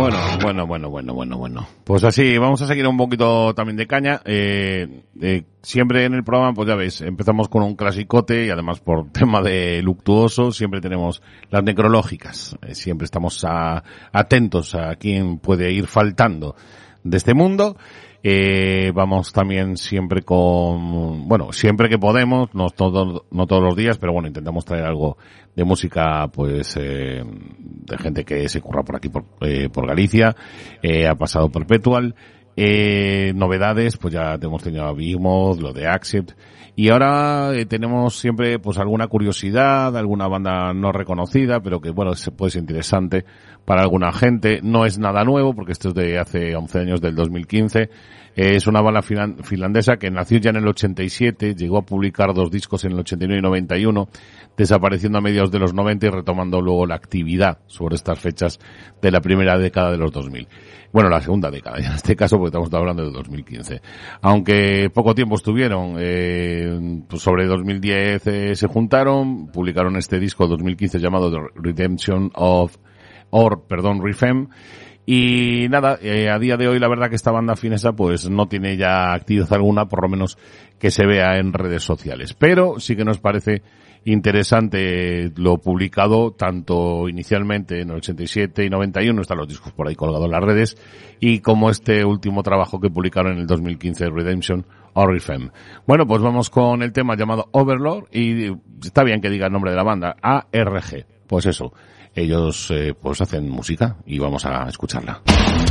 Bueno. Pues así, vamos a seguir un poquito también de caña. Siempre en el programa, pues ya veis, empezamos con un clasicote y además por tema de luctuoso, siempre tenemos las necrológicas. Siempre estamos atentos a quién puede ir faltando de este mundo. Vamos también siempre siempre que podemos, no todos los días, pero bueno, intentamos traer algo de música, pues, de gente que se curra por aquí, por Galicia, ha pasado Perpetual, novedades, pues ya hemos tenido a Behemoth, lo de Accept, y ahora tenemos siempre, pues, alguna curiosidad, alguna banda no reconocida, pero que, bueno, puede ser interesante para alguna gente. No es nada nuevo, porque esto es de hace 11 años, del 2015. Es una banda finlandesa que nació ya en el 87, llegó a publicar 2 discos en el 89 y 91, desapareciendo a mediados de los 90 y retomando luego la actividad sobre estas fechas de la primera década de los 2000. Bueno, la segunda década, en este caso, porque estamos hablando de 2015. Aunque poco tiempo estuvieron, pues sobre 2010 se juntaron, publicaron este disco 2015 llamado The Redemption Refem. Y nada, a día de hoy la verdad que esta banda finesa pues no tiene ya actividad alguna, por lo menos que se vea en redes sociales. Pero sí que nos parece interesante lo publicado tanto inicialmente en el 87 y 91, están los discos por ahí colgados en las redes, y como este último trabajo que publicaron en el 2015, Redemption Orifem. Bueno, pues vamos con el tema llamado Overlord, y está bien que diga el nombre de la banda, ARG. Pues eso, ellos pues hacen música y vamos a escucharla.